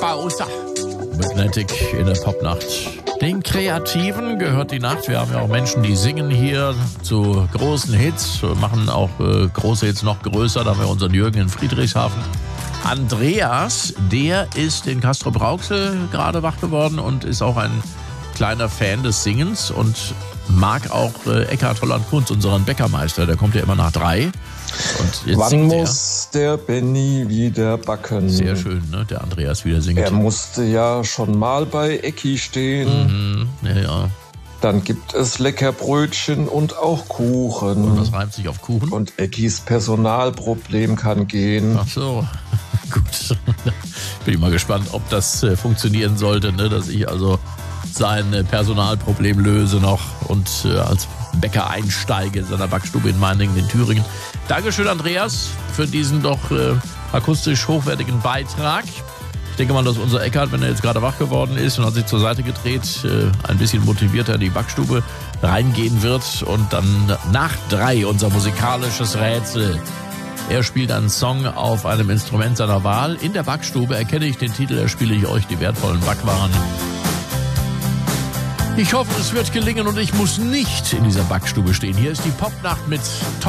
Bowser. Magnetic in der Popnacht. Den Kreativen gehört die Nacht. Wir haben ja auch Menschen, die singen hier zu großen Hits, machen auch große Hits noch größer. Da haben wir unseren Jürgen in Friedrichshafen. Andreas, der ist in Castrop-Rauxel gerade wach geworden und ist auch ein kleiner Fan des Singens und mag auch Eckhard Holland-Kunz, unseren Bäckermeister. Der kommt ja immer nach 3. Und jetzt wann muss der Benny wieder backen? Sehr schön, ne? Der Andreas wieder singt. Er musste ja schon mal bei Ecki stehen. Ja. Dann gibt es Leckerbrötchen und auch Kuchen. Und was reimt sich auf Kuchen? Und Eckis Personalproblem kann gehen. Ach so, gut. Bin ich mal gespannt, ob das funktionieren sollte, ne? Dass ich also sein Personalproblem löse noch und als Bäcker einsteige in seiner Backstube in Meiningen in Thüringen. Dankeschön, Andreas, für diesen doch akustisch hochwertigen Beitrag. Ich denke mal, dass unser Eckhard, wenn er jetzt gerade wach geworden ist und hat sich zur Seite gedreht, ein bisschen motivierter in die Backstube reingehen wird und dann nach 3 unser musikalisches Rätsel. Er spielt einen Song auf einem Instrument seiner Wahl. In der Backstube erkenne ich den Titel, da spiele ich euch die wertvollen Backwaren. Ich hoffe, es wird gelingen und ich muss nicht in dieser Backstube stehen. Hier ist die Popnacht mit Top